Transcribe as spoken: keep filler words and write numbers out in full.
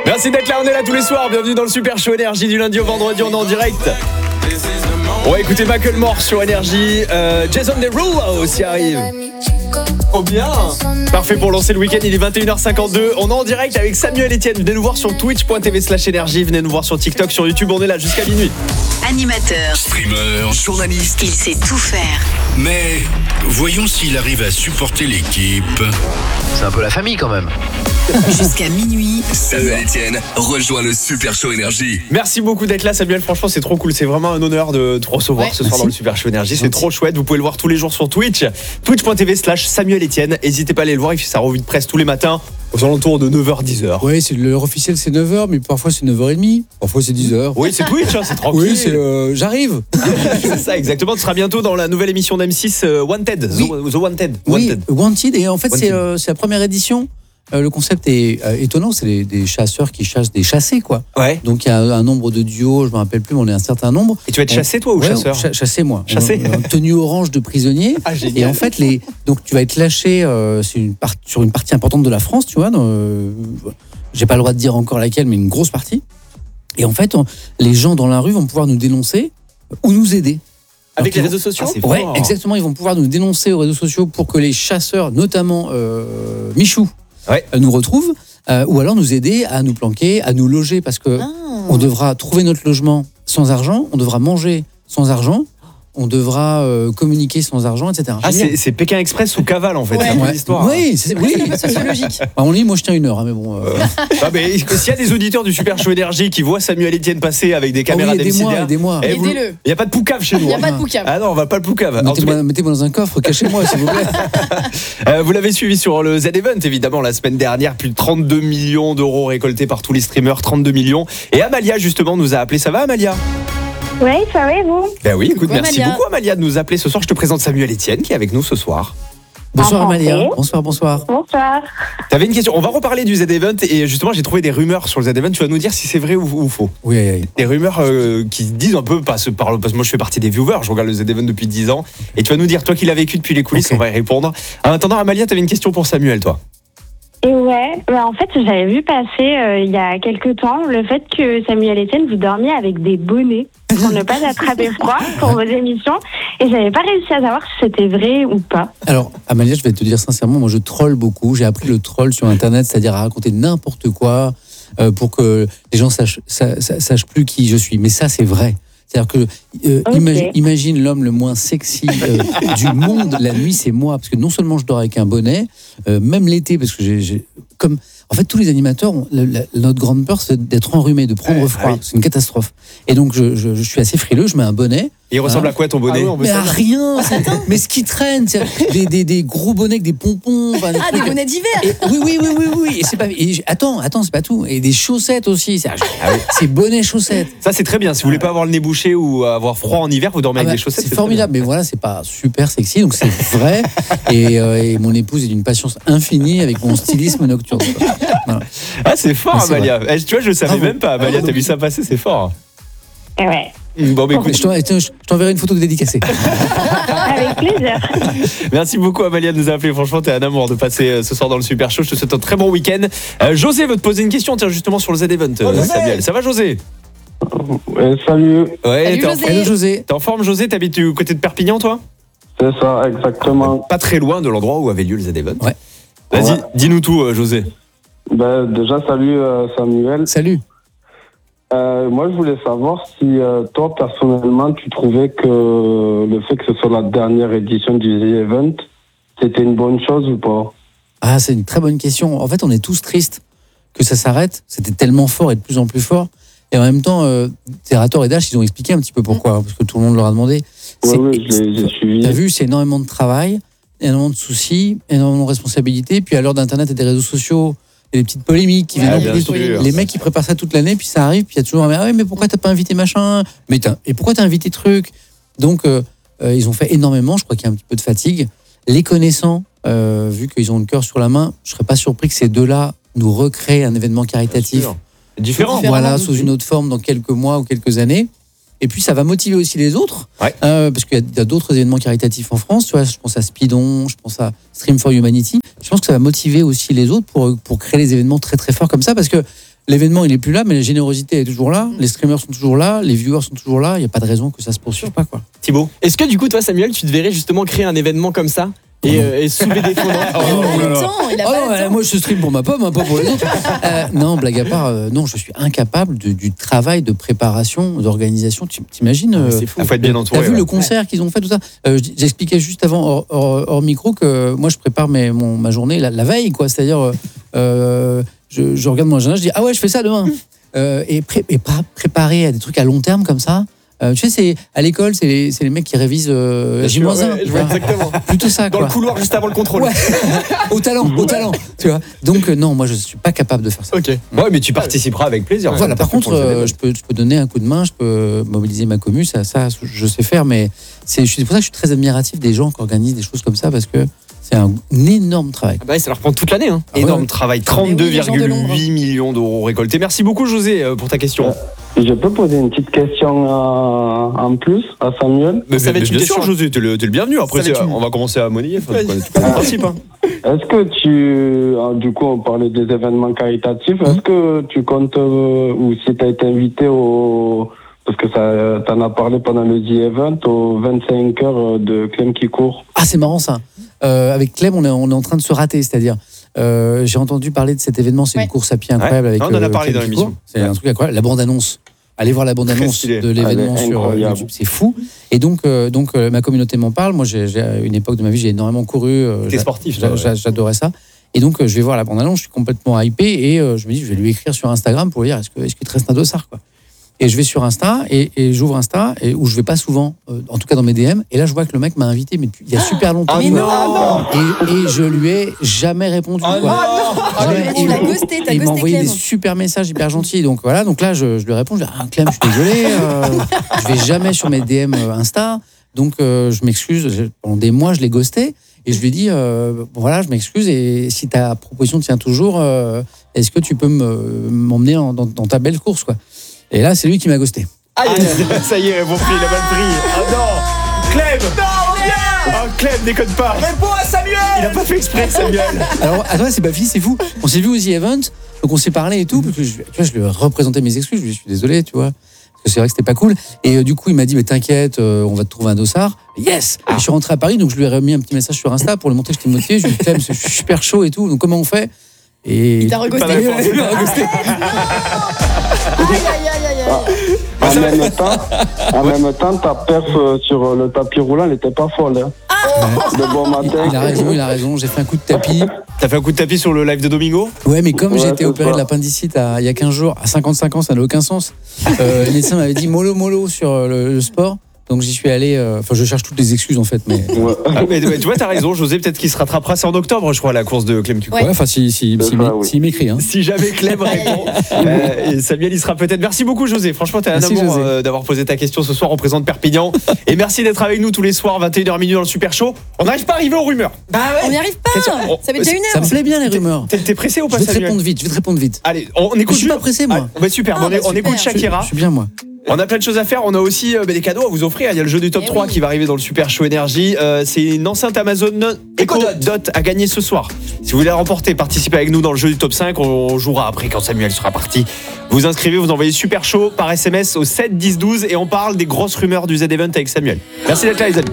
Merci d'être là, on est là tous les soirs. Bienvenue dans le Super Show Énergie du lundi au vendredi, on est en direct. On va écouter Macklemore sur Énergie. Euh, Jason Derulo aussi arrive. Oh bien. Parfait pour lancer le week-end, il est vingt et une heures cinquante-deux. On est en direct avec Samuel Etienne. Venez nous voir sur twitch point t v slash énergie. Venez nous voir sur TikTok, sur YouTube, on est là jusqu'à minuit. Animateur, streamer, journaliste, il sait tout faire. Mais voyons s'il arrive à supporter l'équipe. C'est un peu la famille quand même. Jusqu'à minuit, Samuel Etienne rejoint le Super Show Énergie. Merci beaucoup d'être là Samuel, franchement c'est trop cool. C'est vraiment un honneur de te recevoir ouais, ce soir merci. Dans le Super Show Énergie. C'est trop chouette, vous pouvez le voir tous les jours sur Twitch. twitch point t v slash Samuel Etienne. N'hésitez pas à aller le voir, il fait sa revue de presse tous les matins aux alentours de neuf heures dix heures. Oui, c'est l'heure officielle, c'est neuf heures, mais parfois c'est neuf heures trente, parfois c'est dix heures. Oui, c'est Twitch, hein, c'est tranquille. Oui, c'est euh, j'arrive. C'est ça, exactement. Tu seras bientôt dans la nouvelle émission d'M six euh, Wanted, oui. The, The Wanted. Wanted. Oui, Wanted, et en fait, c'est, euh, c'est la première édition. Euh, le concept est euh, étonnant, c'est les, des chasseurs qui chassent des chassés, quoi. Ouais. Donc il y a un nombre de duos, je me rappelle plus, mais on est un certain nombre. Et tu vas être chassé toi ou ouais, chasseur? ch- Chassé moi. Chassé. On, on, tenue orange de prisonnier. Ah, génial. Et en fait, les, donc tu vas être lâché euh, sur, une part, sur une partie importante de la France, tu vois. Dans, euh, j'ai pas le droit de dire encore laquelle, mais une grosse partie. Et en fait, on, les gens dans la rue vont pouvoir nous dénoncer ou nous aider. Avec les vont, réseaux sociaux? ah, ouais, exactement. Ils vont pouvoir nous dénoncer aux réseaux sociaux pour que les chasseurs, notamment euh, Michou, ouais. nous retrouvent, euh, ou alors nous aider à nous planquer, à nous loger, parce que ah. on devra trouver notre logement sans argent, on devra manger sans argent, on devra euh, communiquer sans argent, et cetera. Ah, c'est, c'est Pékin Express ou Cavale en fait, ouais. c'est une ouais. histoire. Oui, c'est, oui, c'est logique. Bah, on lit, moi je tiens une heure, hein, mais bon. Euh... ah, mais s'il y a des auditeurs du Super Show Énergie qui voient Samuel Etienne passer avec des caméras ah oui, d'M C D, aidez-moi, aidez-moi. Aidez-le. Il n'y a pas de poucave chez nous. Il n'y a pas de poucave. Ah non, on va pas le poucave. Mettez-moi, cas... mettez-moi dans un coffre, cachez-moi s'il vous plaît. euh, vous l'avez suivi sur le Z-Event évidemment la semaine dernière, plus de trente-deux millions d'euros récoltés par tous les streamers, trente-deux millions. Et Amalia justement nous a appelé. Ça va Amalia? Oui, ça va et vous? Ben oui, écoute, Coucou, merci Amalia. beaucoup Amalia de nous appeler ce soir. Je te présente Samuel Etienne qui est avec nous ce soir. Bonsoir Amalia. Bonsoir, bonsoir. Bonsoir. Tu avais une question. On va reparler du Z-Event et justement j'ai trouvé des rumeurs sur le Z-Event. Tu vas nous dire si c'est vrai ou, ou faux. Oui, oui, oui. Des rumeurs euh, qui disent un peu, parce, par, parce que moi je fais partie des viewers, je regarde le Z-Event depuis dix ans. Et tu vas nous dire, toi qui l'as vécu depuis les coulisses, okay. On va y répondre. En attendant, Amalia, tu avais une question pour Samuel, toi. Et ouais, bah en fait j'avais vu passer euh, il y a quelques temps le fait que Samuel Etienne vous dormiez avec des bonnets pour ne pas attraper froid pour vos émissions et j'avais pas réussi à savoir si c'était vrai ou pas. Alors Amalia, je vais te dire sincèrement, moi je troll beaucoup, j'ai appris le troll sur internet, c'est-à-dire à raconter n'importe quoi euh, pour que les gens sachent, sachent, sachent plus qui je suis, mais ça c'est vrai. C'est-à-dire que euh, okay. imagine, imagine l'homme le moins sexy euh, du monde la nuit, c'est moi, parce que non seulement je dors avec un bonnet, euh, même l'été, parce que j'ai, j'ai comme en fait tous les animateurs, ont, la, la, notre grande peur c'est d'être enrhumé, de prendre ouais, froid, oui. C'est une catastrophe. Et donc je, je, je suis assez frileux, je mets un bonnet. Et il ressemble hein. à quoi ton bonnet? Ah oui, mais à rien. Mais ce qui traîne, c'est des, des, des gros bonnets avec des pompons. Enfin, des ah, trucs. Des bonnets d'hiver. Et, oui, oui, oui, oui, oui. Et c'est pas. Et, attends, attends, c'est pas tout. Et des chaussettes aussi. C'est, ah oui. c'est bonnets chaussettes. Ça c'est très bien. Si vous voulez pas avoir le nez bouché ou avoir froid en hiver, vous dormez ah avec bah, des chaussettes. C'est, c'est formidable. Mais voilà, c'est pas super sexy, donc c'est vrai. et, euh, et mon épouse est d'une patience infinie avec mon stylisme nocturne. Voilà. Ah, c'est fort, mais Amalia. C'est tu vois, je le savais ah, même pas. Amalia, t'as vu ça passer, c'est fort. Ouais. Bon, bah, écoute, je, t'en, je t'enverrai une photo de dédicacée. Avec plaisir. Merci beaucoup Amalia de nous appeler. Franchement, t'es un amour de passer ce soir dans le Super Show. Je te souhaite un très bon week-end. Euh, José veut te poser une question, tiens, justement sur le Z-Event. Oh, euh, Samuel. Ça va José? Ouais, salut. Ouais, salut t'es, José. En... Hello, José. T'es en forme José? T'habites du côté de Perpignan toi? C'est ça, exactement. Pas très loin de l'endroit où avait lieu le Z-Event. Ouais. Vas-y, ouais. dis-nous tout euh, José. Ben, déjà, salut euh, Samuel. Salut. Euh, moi, je voulais savoir si euh, toi, personnellement, tu trouvais que le fait que ce soit la dernière édition du Z-Event, c'était une bonne chose ou pas? Ah, c'est une très bonne question. En fait, on est tous tristes que ça s'arrête. C'était tellement fort et de plus en plus fort. Et en même temps, euh, Terrator et Dash, ils ont expliqué un petit peu pourquoi, hein, parce que tout le monde leur a demandé. Oui, oui, je l'ai, j'ai suivi. T'as vu, c'est énormément de travail, énormément de soucis, énormément de responsabilités. Puis à l'heure d'Internet et des réseaux sociaux, il y a des petites polémiques qui viennent ouais, en plus. sûr, les mecs qui préparent ça toute l'année, puis ça arrive, puis il y a toujours un mec, ah ouais, mais pourquoi t'as pas invité machin? Mais t'as, et pourquoi t'as invité truc? Donc euh, euh, ils ont fait énormément. Je crois qu'il y a un petit peu de fatigue. Les connaissant, euh, vu qu'ils ont le cœur sur la main, je serais pas surpris que ces deux-là nous recréent un événement caritatif différent. Voilà, sous une autre forme dans quelques mois ou quelques années. Et puis ça va motiver aussi les autres, ouais. euh, parce qu'il y a, y a d'autres événements caritatifs en France. Tu vois, je pense à Speedon, je pense à Stream for Humanity. Je pense que ça va motiver aussi les autres pour pour créer des événements très très forts comme ça, parce que l'événement il est plus là, mais la générosité est toujours là, les streamers sont toujours là, les viewers sont toujours là. Il y a pas de raison que ça se poursuive pas, quoi. Thibaut, est-ce que du coup toi Samuel, tu te verrais justement créer un événement comme ça et, euh, et soulever des fonds? En même temps, il a Oh pas non, le euh, temps. moi je stream pour ma pomme, hein, pas pour les autres. Euh, non, blague à part, euh, non, je suis incapable de- du travail de préparation, d'organisation. Tu t'imagines euh, C'est fou. Il faut être bien T'as entouré. vu ouais. le concert qu'ils ont fait, tout ça. Euh, je- J'expliquais juste avant, hors, hors- hors micro, que moi, je prépare mes, mon, ma journée la, la veille, quoi. C'est-à-dire, euh, euh, je, je regarde mon agenda, je dis, ah ouais, je fais ça demain. Euh, et, pré- et pas préparer à des trucs à long terme comme ça. Euh, tu sais, c'est, à l'école, c'est les, c'est les mecs qui révisent euh, J moins un. Ouais, je vois exactement. Plutôt ça, Dans quoi. le couloir juste avant le contrôle. Ouais. Au talent, au talent, tu vois. Donc, euh, non, moi, je suis pas capable de faire ça. Ok. Ouais, mais tu participeras avec plaisir. Voilà, T'as par fait contre, pour le euh, événement. je, peux, je peux donner un coup de main, je peux mobiliser ma commu, ça, ça je sais faire, mais c'est c'est pour ça que je suis très admiratif des gens qui organisent des choses comme ça, parce que c'est un, un énorme travail. Ah bah, ça leur prend toute l'année. Hein. Énorme ouais. travail, Mais oui, les gens de trente-deux virgule l'ombre. huit millions d'euros récoltés. Merci beaucoup José euh, pour ta question. Je peux poser une petite question euh, en plus à Samuel. Mais, ça va mais être une bien sûr question. José, t'es le, t'es le bienvenu. Après, Ça va être c'est- une- on va commencer à monnayer. Enfin, tu Vas-y. connais- tu connais le principe. Hein. Est-ce que tu, ah, du coup, on parlait des événements caritatifs, est-ce que tu comptes, euh, ou si tu as été invité au, parce que ça, t'en as parlé pendant le The Event, aux vingt-cinq heures de Clem qui court. Ah, c'est marrant ça. Euh, avec Clem, on est, on est en train de se rater, c'est-à-dire, euh, j'ai entendu parler de cet événement, c'est Ouais. une course à pied incroyable Ouais. avec. Non, on en a euh, parlé Clem dans qui l'émission. court. C'est Ouais. un truc incroyable. La bande-annonce. Allez voir la bande-annonce stylé. de l'événement Elle est sur euh, incroyable. YouTube, c'est fou. Et donc, euh, donc euh, ma communauté m'en parle. Moi, j'ai, j'ai, à une époque de ma vie, j'ai énormément couru. euh, T'es j'a- sportif, j'a- toi, ouais. j'a- J'adorais ça. Et donc, euh, je vais voir la bande-annonce, je suis complètement hypé et euh, je me dis, je vais lui écrire sur Instagram pour lui dire, est-ce que, est-ce qu'il te reste un dossard, quoi. Et je vais sur Insta et, et j'ouvre Insta et où je vais pas souvent, euh, en tout cas dans mes D M. Et là, je vois que le mec m'a invité, mais depuis, il y a super longtemps. Ah Mais non, non. Et, et je lui ai jamais répondu. Ah quoi. non. Jamais. Ah, tu Et l'as il- ghosté, t'as il m'a ghosté envoyé Clem. des super messages hyper gentils. Donc voilà, donc là, je, je lui réponds, je dis, ah, Clem, je suis désolé, euh, je vais jamais sur mes D M euh, Insta. Donc euh, je m'excuse. Je- Pendant des mois, je l'ai ghosté. Et je lui ai dit, euh, bon, voilà, je m'excuse. Et si ta proposition tient toujours, euh, est-ce que tu peux me- m'emmener en- dans, dans ta belle course, quoi. Et là, c'est lui qui m'a ghosté. Ah, ça y est, bon prix, il a mal pris. Ah non, Clem. Non, viens. Oh, Clem, déconne pas. Réponds à Samuel. Il a pas fait exprès, Samuel. Alors, attends, c'est pas fini, c'est fou. On s'est vu au The Event, donc on s'est parlé et tout, parce que je, tu vois, je lui ai représenté mes excuses, je lui ai dit, je suis désolé, tu vois, parce que c'est vrai que c'était pas cool. Et euh, du coup, il m'a dit, mais t'inquiète, euh, on va te trouver un dossard. Yes. Et je suis rentré à Paris, donc je lui ai remis un petit message sur Insta pour lui montrer que j'étais motivé. Je lui ai dit, Clem, c'est super chaud et tout, donc comment on fait? Et Il t'a reghosté. Pas mal. Il m'a reghosté. Aïe, aïe, aïe, aïe, aïe. En même temps, en même temps, ta perf euh, sur le tapis roulant, elle n'était pas folle. Hein. De bon matin. Il a raison, il a raison. J'ai fait un coup de tapis. T'as fait un coup de tapis sur le live de Domingo? Ouais, mais comme Ouais, j'ai été c'est opéré ça. de l'appendicite à- il y a quinze jours, à cinquante-cinq ans, ça n'a aucun sens. Euh, le médecin m'avait dit mollo mollo sur euh, le, le sport. Donc j'y suis allé. euh, Enfin, je cherche toutes les excuses en fait, mais. Ouais. Ah, mais, mais tu vois, t'as raison, José, peut-être qu'il se rattrapera. C'est en octobre, je crois, la course de Clem Cucou. Ouais. Ouais, enfin, si, si, C'est si, ça, oui. s'il m'écrit. Hein. Si jamais Clem répond, euh, et Samuel, il sera peut-être. Merci beaucoup, José. Franchement, t'es un Merci, amour José. euh, d'avoir posé ta question ce soir. On présente Perpignan. Et merci d'être avec nous tous les soirs, vingt et une heures minuit dans le Super Show. On n'arrive pas à arriver aux rumeurs. Bah On ouais. n'y arrive pas. Question- on- Ça fait déjà une Ça heure. me plaît bien les rumeurs. T'es t'es pressé ou Je pas, vais te Samuel? répondre vite. Je vais te répondre vite. Allez, on, on Je écoute. suis pas pressé moi. Ah, bah, super, Ah, on, est- bah, on écoute super. Je, Shakira. je suis bien moi. On a plein de choses à faire. On a aussi euh, bah, des cadeaux à vous offrir. Il y a le jeu du top Eh trois oui. qui va arriver dans le Super Show Énergie. Euh, c'est une enceinte Amazon Echo Echo Dot à gagner ce soir. Si vous voulez la remporter, participez avec nous dans le jeu du top cinq. On jouera après quand Samuel sera parti. Vous inscrivez, vous envoyez Super Show par S M S au sept dix douze et on parle des grosses rumeurs du Z Event avec Samuel. Merci d'être là, les amis.